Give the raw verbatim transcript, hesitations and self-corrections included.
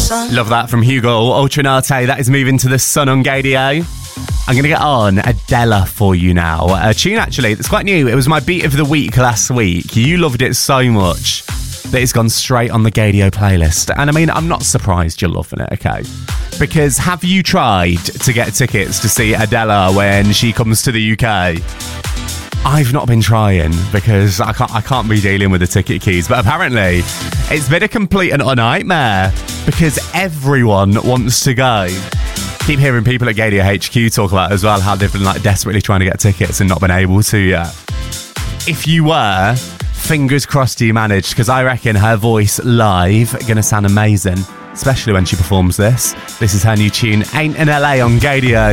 sun. Love that from Hugo Ultranate. That is moving to the sun on Gadio. I'm going to get on Adela for you now. A tune, actually, that's quite new. It was my beat of the week last week. You loved it so much that it's gone straight on the Gadio playlist. And I mean, I'm not surprised you're loving it, okay? Because have you tried to get tickets to see Adela when she comes to the U K? I've not been trying because I can't I can't be dealing with the ticket keys. But apparently, it's been a complete and utter nightmare because everyone wants to go. Keep hearing people at Gadio H Q talk about it as well, how they've been like desperately trying to get tickets and not been able to yet. If you were, fingers crossed you managed, because I reckon her voice live going to sound amazing, especially when she performs this. This is her new tune, Ain't in L A on Gadio.